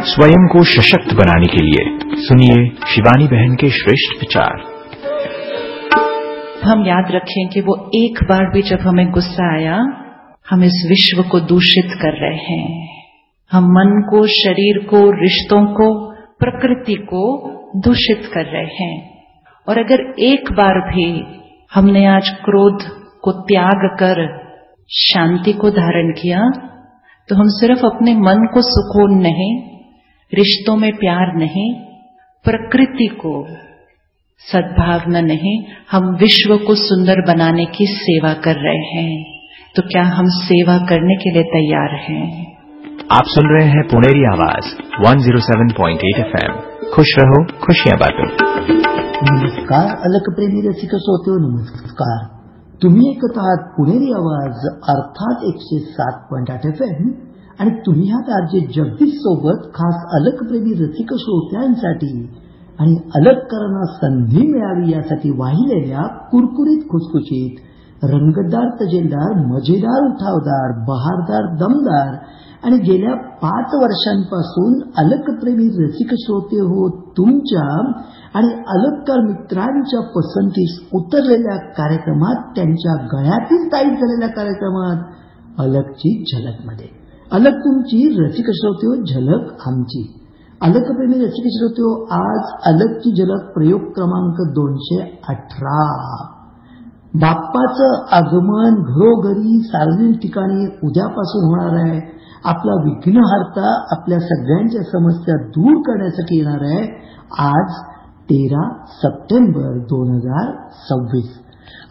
स्वयं को सशक्त बनाने के लिए सुनिए शिवानी बहन के श्रेष्ठ विचार। हम याद रखें कि वो एक बार भी जब हमें गुस्सा आया, हम इस विश्व को दूषित कर रहे हैं। हम मन को, शरीर को, रिश्तों को, प्रकृति को दूषित कर रहे हैं। और अगर एक बार भी हमने आज क्रोध को त्याग कर शांति को धारण किया, तो हम सिर्फ अपने मन को सुकून नहीं, रिश्तों में प्यार नहीं, प्रकृति को सद्भावना नहीं, हम विश्व को सुंदर बनाने की सेवा कर रहे हैं। तो क्या हम सेवा करने के लिए तैयार हैं? आप सुन रहे हैं पुणेरी आवाज 107.8 FM। खुश रहो, खुशियां बांटो। नमस्कार अलक प्रेमी रसिक श्रोते, नमस्कार। तुम्ही ऐकत आहात पुणेरी आवाज अर्थात 107.8 FM आणि तुम्ही आहात आरजे जगदीश सोबत खास अलक प्रेमी रसिक श्रोत्यांसाठी आणि अलककरांना संधी मिळावी यासाठी वाहिलेल्या कुरकुरीत, खुसखुशीत, रंगतदार, तजेलदार, मजेदार, उठावदार, बहारदार, दमदार आणि गेल्या 5 वर्षांपासून अलकप्रेमी रसिक श्रोते हो तुमच्या आणि अलककार मित्रांच्या पसंतीस उतरलेल्या कार्यक्रमात, त्यांच्या गळ्यातील ताईत झालेल्या कार्यक्रमात अलकची झलकमध्ये। अलक तुमची, रसिक श्रोते हो झलक आमची। अलकप्रेमी रसिक श्रोते हो, आज अलकची झलक प्रयोग क्रमांक 218। बाप्पाचं आगमन घरोघरी, सार्वजनिक ठिकाणी उद्यापासून होणार आहे। आपला विघ्नहर्ता आपल्या सगळ्यांच्या समस्या दूर करण्यासाठी येणार आहे। आज 13 सप्टेंबर 2026।